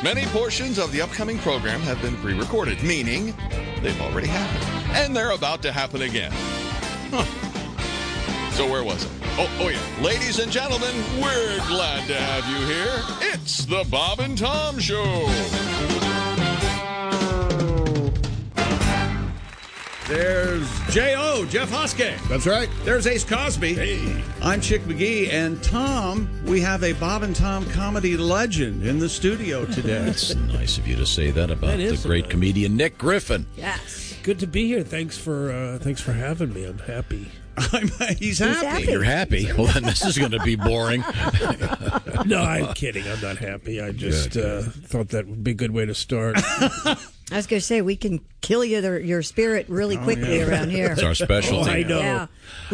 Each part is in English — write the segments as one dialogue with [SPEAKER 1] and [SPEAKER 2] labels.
[SPEAKER 1] Many portions of the upcoming program have been pre-recorded, meaning they've already happened. And they're about to happen again. Huh. So where was it? Oh yeah. Ladies and gentlemen, we're glad to have you here. It's the Bob and Tom Show.
[SPEAKER 2] There's J.O., Jeff Hoskey.
[SPEAKER 3] That's right.
[SPEAKER 2] There's Ace Cosby.
[SPEAKER 3] Hey.
[SPEAKER 2] I'm Chick McGee. And Tom, we have a Bob and Tom comedy legend in the studio today.
[SPEAKER 4] That's nice of you to say that about
[SPEAKER 5] That
[SPEAKER 4] the
[SPEAKER 5] is
[SPEAKER 4] great
[SPEAKER 5] nice.
[SPEAKER 4] comedian Nick Griffin.
[SPEAKER 5] Yes. Good to be here. Thanks for having me. I'm happy.
[SPEAKER 2] He's happy.
[SPEAKER 4] You're happy? Well, then this is going to be boring.
[SPEAKER 5] No, I'm kidding. I'm not happy. I just thought that would be a good way to start.
[SPEAKER 6] I was going to say, we can kill your spirit really quickly around here.
[SPEAKER 4] It's our specialty.
[SPEAKER 5] I know.
[SPEAKER 6] Yeah.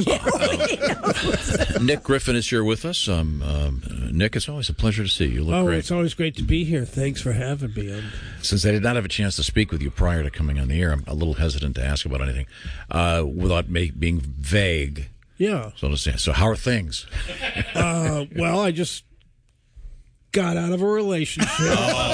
[SPEAKER 4] Nick Griffin is here with us. Nick, it's always a pleasure to see you. You look great.
[SPEAKER 5] It's always great to be here. Thanks for having me.
[SPEAKER 4] Since I did not have a chance to speak with you prior to coming on the air, I'm a little hesitant to ask about anything without being vague.
[SPEAKER 5] Yeah.
[SPEAKER 4] So to say. So how are things?
[SPEAKER 5] Well, I just got out of a relationship.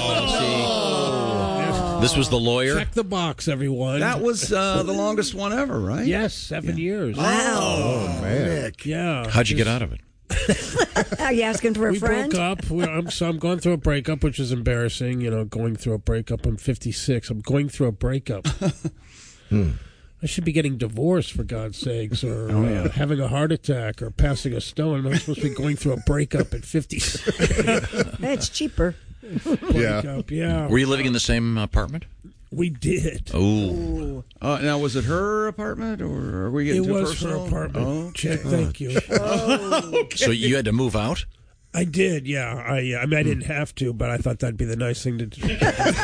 [SPEAKER 4] This was the lawyer?
[SPEAKER 5] Check the box, everyone.
[SPEAKER 2] That was the longest one ever, right?
[SPEAKER 5] Yes, 7 years.
[SPEAKER 6] Wow.
[SPEAKER 3] Oh, man.
[SPEAKER 5] Yeah.
[SPEAKER 4] How'd you get out of it?
[SPEAKER 6] Are you asking for a
[SPEAKER 5] We
[SPEAKER 6] friend?
[SPEAKER 5] broke up. I'm going through a breakup, which is embarrassing. Going through a breakup. I'm 56. I'm going through a breakup. I should be getting divorced, for God's sakes, or having a heart attack, or passing a stone. I'm supposed to be going through a breakup at 56.
[SPEAKER 6] Hey, it's cheaper.
[SPEAKER 5] Breakup, yeah.
[SPEAKER 4] Were you living in the same apartment?
[SPEAKER 5] We did.
[SPEAKER 4] Oh.
[SPEAKER 2] Now, was it her apartment, or are we getting
[SPEAKER 5] It
[SPEAKER 2] too
[SPEAKER 5] was
[SPEAKER 2] personal?
[SPEAKER 5] her apartment.
[SPEAKER 2] Oh,
[SPEAKER 5] Check, thank you.
[SPEAKER 4] So you had to move out?
[SPEAKER 5] I did, yeah. I mean, I didn't have to, but I thought that'd be the nice thing to do.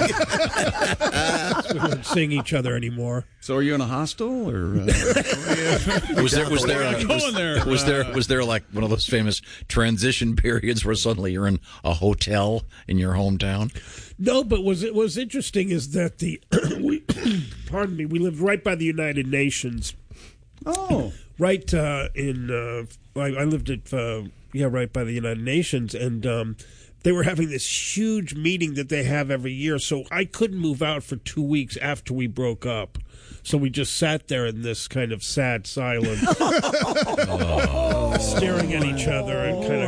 [SPEAKER 5] We wouldn't sing each other anymore.
[SPEAKER 2] So are you in a hostel, or?
[SPEAKER 4] Was there like one of those famous transition periods where suddenly you're in a hotel in your hometown?
[SPEAKER 5] No, but what was interesting is that pardon me, we lived right by the United Nations.
[SPEAKER 2] Oh.
[SPEAKER 5] Right I lived at right by the United Nations, and they were having this huge meeting that they have every year. So I couldn't move out for 2 weeks after we broke up. So we just sat there in this kind of sad silence, staring at each other and kind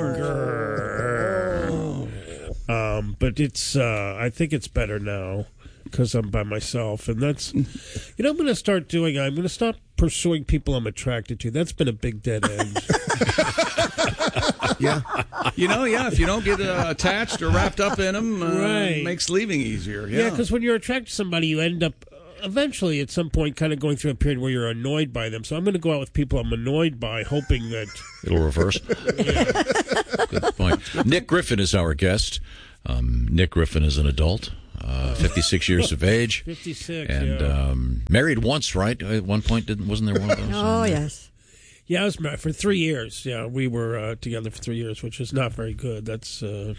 [SPEAKER 5] of but it's I think it's better now because I'm by myself, and that's I'm going to start doing. I'm going to stop pursuing people I'm attracted to. That's been a big dead end.
[SPEAKER 2] Yeah. If you don't get attached or wrapped up in them, it makes leaving easier.
[SPEAKER 5] Yeah, because when you're attracted to somebody, you end up eventually at some point kind of going through a period where you're annoyed by them. So I'm going to go out with people I'm annoyed by, hoping that
[SPEAKER 4] it'll reverse. Good point. Nick Griffin is our guest. Nick Griffin is an adult, 56 years of age.
[SPEAKER 5] 56,
[SPEAKER 4] and married once, right? At one point, wasn't there one of those?
[SPEAKER 6] Oh, yes.
[SPEAKER 5] Yeah, I was married for 3 years. Yeah, we were together for 3 years, which is not very good. That's 3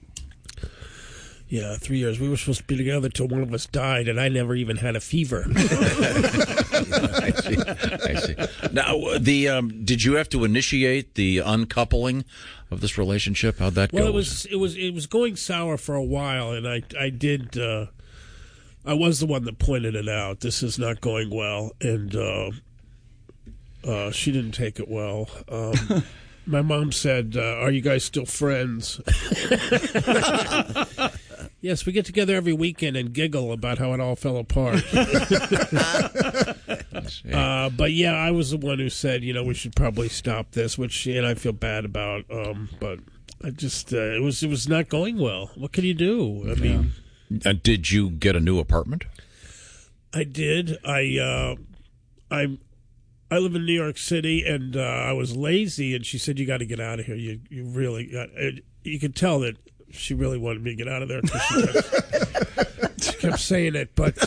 [SPEAKER 5] years. We were supposed to be together till one of us died, and I never even had a fever.
[SPEAKER 4] I see. Now, did you have to initiate the uncoupling of this relationship? How'd that go?
[SPEAKER 5] Well, it was going sour for a while, and I did. I was the one that pointed it out. This is not going well, and she didn't take it well. My mom said, "Are you guys still friends?" Yes, we get together every weekend and giggle about how it all fell apart. But yeah, I was the one who said, we should probably stop this, which I feel bad about. But I just it was not going well. What can you do? I mean,
[SPEAKER 4] did you get a new apartment?
[SPEAKER 5] I did. I live in New York City, and I was lazy, and she said, "You got to get out of here. You really got." You could tell that she really wanted me to get out of there because she kept saying it, but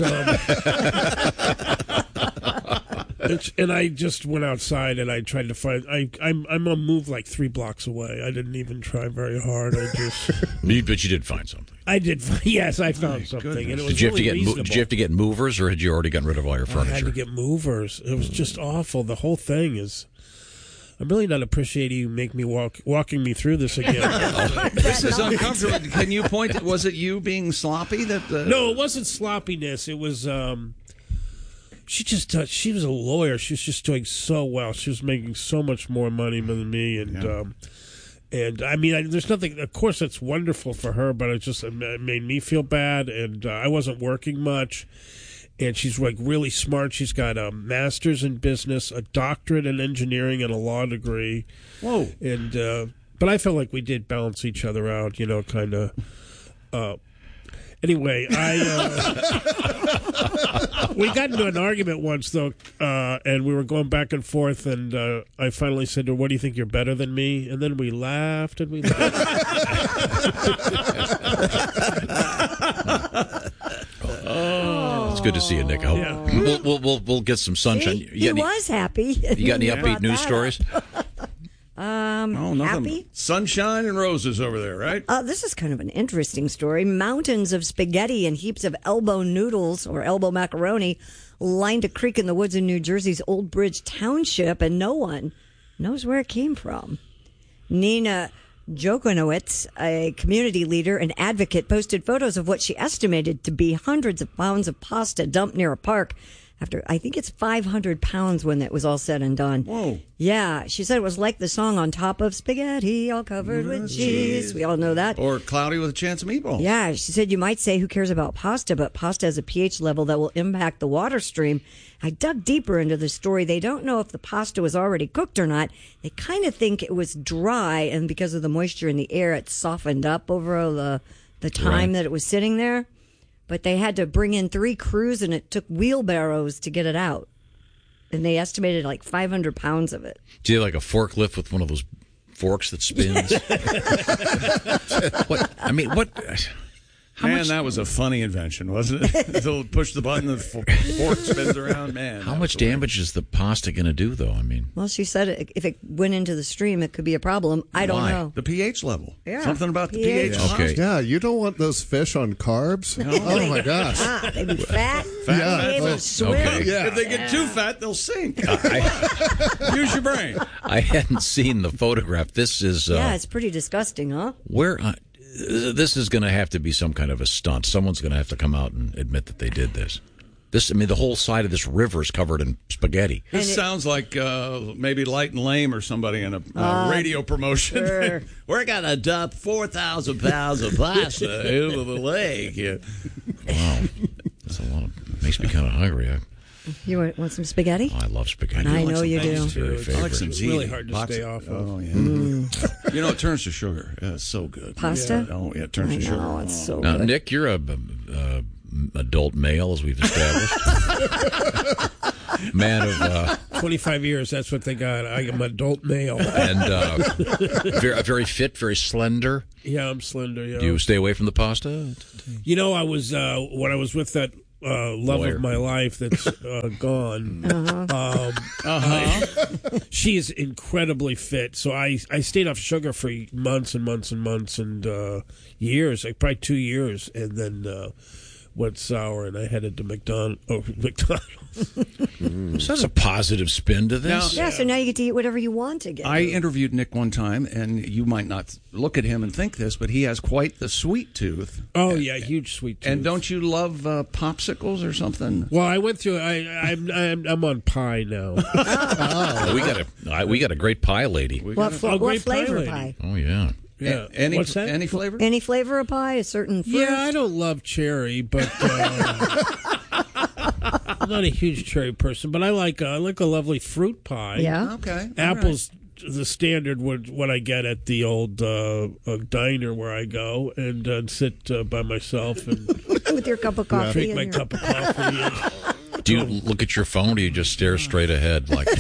[SPEAKER 5] and I just went outside and I tried to find. I'm a move like 3 blocks away. I didn't even try very hard.
[SPEAKER 4] But you did find something.
[SPEAKER 5] I did. Yes, I found something, and it was reasonable.
[SPEAKER 4] Did you have to get movers, or had you already gotten rid of all your furniture?
[SPEAKER 5] I had to get movers. It was just awful. The whole thing is. I'm really not appreciating you make me walking me through this again.
[SPEAKER 2] This is uncomfortable. Can you point? Was it you being sloppy?
[SPEAKER 5] No, it wasn't sloppiness. It was. She was a lawyer. She was just doing so well. She was making so much more money than me, and I mean, there's nothing. Of course, that's wonderful for her, but it made me feel bad, and I wasn't working much. And she's like really smart. She's got a master's in business, a doctorate in engineering, and a law degree.
[SPEAKER 2] Whoa!
[SPEAKER 5] And but I felt like we did balance each other out, kind of. Anyway, we got into an argument once, though, and we were going back and forth, and I finally said to her, "What do you think, you're better than me?" And then we laughed and we laughed.
[SPEAKER 4] It's good to see you, Nick. I hope we'll get some sunshine.
[SPEAKER 6] He was happy.
[SPEAKER 4] You got any upbeat news stories?
[SPEAKER 2] Nothing.
[SPEAKER 6] Happy?
[SPEAKER 2] Sunshine and roses over there, right?
[SPEAKER 6] This is kind of an interesting story. Mountains of spaghetti and heaps of elbow noodles or elbow macaroni lined a creek in the woods in New Jersey's Old Bridge Township, and no one knows where it came from. Nina Jokonowitz, a community leader and advocate, posted photos of what she estimated to be hundreds of pounds of pasta dumped near a park. After, I think it's 500 pounds when it was all said and done.
[SPEAKER 2] Whoa.
[SPEAKER 6] Yeah, she said it was like the song On Top of Spaghetti, all covered with cheese. We all know that.
[SPEAKER 2] Or Cloudy with a Chance of Meatballs.
[SPEAKER 6] Yeah, she said you might say, who cares about pasta? But pasta has a pH level that will impact the water stream. I dug deeper into the story. They don't know if the pasta was already cooked or not. They kind of think it was dry, and because of the moisture in the air, it softened up over the time that it was sitting there. But they had to bring in 3 crews, and it took wheelbarrows to get it out. And they estimated like 500 pounds of it.
[SPEAKER 4] Do you have like a forklift with one of those forks that spins? What? I mean, what?
[SPEAKER 2] That was a funny invention, wasn't it? They'll push the button, the fork spins around. Man,
[SPEAKER 4] how much damage is the pasta going to do, though? I mean,
[SPEAKER 6] well, she said if it went into the stream, it could be a problem. I don't know.
[SPEAKER 2] The pH level.
[SPEAKER 6] Yeah.
[SPEAKER 2] Something about the pH.
[SPEAKER 4] Okay.
[SPEAKER 3] Yeah, you don't want those fish on carbs.
[SPEAKER 2] No.
[SPEAKER 3] Oh my gosh.
[SPEAKER 6] They'd be fat.
[SPEAKER 3] Yeah.
[SPEAKER 6] They would swim.
[SPEAKER 4] Okay.
[SPEAKER 3] Yeah.
[SPEAKER 2] If they get too fat, they'll sink. Use your brain.
[SPEAKER 4] I hadn't seen the photograph. This is
[SPEAKER 6] Yeah, it's pretty disgusting, huh?
[SPEAKER 4] where. This is going to have to be some kind of a stunt. Someone's going to have to come out and admit that they did this. The whole side of this river is covered in spaghetti.
[SPEAKER 2] This sounds like maybe Light and Lame or somebody in a radio promotion.
[SPEAKER 6] Sure.
[SPEAKER 2] We're going to dump 4,000 pounds of pasta into the lake. Yeah.
[SPEAKER 4] Wow, that's a lot. Makes me kind of hungry.
[SPEAKER 6] You want some spaghetti?
[SPEAKER 4] I love spaghetti.
[SPEAKER 6] I know you do.
[SPEAKER 4] It's very
[SPEAKER 2] I like
[SPEAKER 4] favorite.
[SPEAKER 2] some
[SPEAKER 5] It's
[SPEAKER 2] ziti.
[SPEAKER 5] really hard to stay off of.
[SPEAKER 2] Oh, yeah. You know, it turns to sugar. Yeah, it's so good.
[SPEAKER 6] Pasta?
[SPEAKER 2] Yeah. Oh, yeah, it turns
[SPEAKER 6] I
[SPEAKER 2] to sugar.
[SPEAKER 6] know, it's so
[SPEAKER 4] Now,
[SPEAKER 6] good.
[SPEAKER 4] Nick, you're a adult male, as we've established. Man of
[SPEAKER 5] 25 years, that's what they got. I am adult male.
[SPEAKER 4] and very fit, very slender.
[SPEAKER 5] Yeah, I'm slender, yeah.
[SPEAKER 4] Do you stay away from the pasta?
[SPEAKER 5] You know, I was when I was with that love
[SPEAKER 4] Lawyer.
[SPEAKER 5] of my life that's gone. She is incredibly fit, so I stayed off sugar for months and months and months and years, like probably 2 years, and then went sour, and I headed to McDonald's.
[SPEAKER 4] So that's a positive spin to this.
[SPEAKER 6] Yeah, so now you get to eat whatever you want again.
[SPEAKER 2] I interviewed Nick one time, and you might not look at him and think this, but he has quite the sweet tooth.
[SPEAKER 5] Oh yeah, huge sweet tooth.
[SPEAKER 2] And don't you love popsicles or something?
[SPEAKER 5] Well, I went through. I'm on pie now.
[SPEAKER 4] We got a great pie lady.
[SPEAKER 6] what
[SPEAKER 5] great
[SPEAKER 6] what
[SPEAKER 5] pie
[SPEAKER 6] flavor
[SPEAKER 5] lady.
[SPEAKER 6] pie?
[SPEAKER 4] Oh yeah.
[SPEAKER 5] Yeah.
[SPEAKER 2] Any,
[SPEAKER 5] What's that?
[SPEAKER 2] Any flavor?
[SPEAKER 6] Any flavor of pie? A certain fruit?
[SPEAKER 5] Yeah, I don't love cherry, but I'm not a huge cherry person. But I like a lovely fruit pie.
[SPEAKER 6] Yeah.
[SPEAKER 2] Okay.
[SPEAKER 5] Apples, the standard what I get at the old diner where I go and sit by myself and
[SPEAKER 6] With your cup of coffee.
[SPEAKER 5] drink my
[SPEAKER 6] and your-
[SPEAKER 5] cup of coffee.
[SPEAKER 4] Do you look at your phone, or do you just stare straight ahead? Like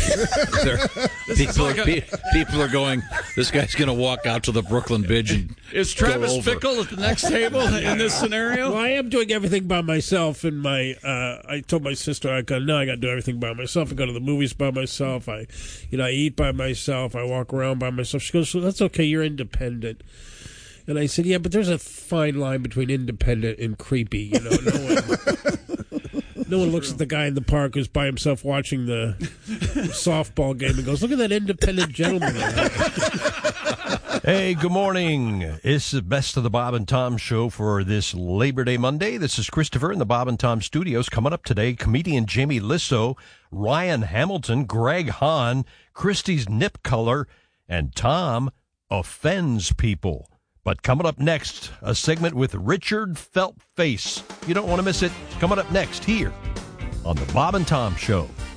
[SPEAKER 4] people are going, this guy's going to walk out to the Brooklyn Bridge and
[SPEAKER 2] Is
[SPEAKER 4] go
[SPEAKER 2] Travis
[SPEAKER 4] over.
[SPEAKER 2] Fickle at the next table in this scenario?
[SPEAKER 5] Well, I am doing everything by myself. And I told my sister, I got to do everything by myself. I go to the movies by myself. I eat by myself. I walk around by myself. She goes, so that's okay. You're independent. And I said, yeah, but there's a fine line between independent and creepy. No one. No one looks at the guy in the park who's by himself watching the softball game and goes, "Look at that independent gentleman."
[SPEAKER 7] Hey, good morning. It's the Best of the Bob and Tom Show for this Labor Day Monday. This is Christopher in the Bob and Tom Studios. Coming up today, comedian Jamie Lissow, Ryan Hamilton, Greg Hahn, Christie's Nip Color, and Tom offends people. But coming up next, a segment with Richard Feltface. You don't want to miss it. Coming up next here on the Bob and Tom Show.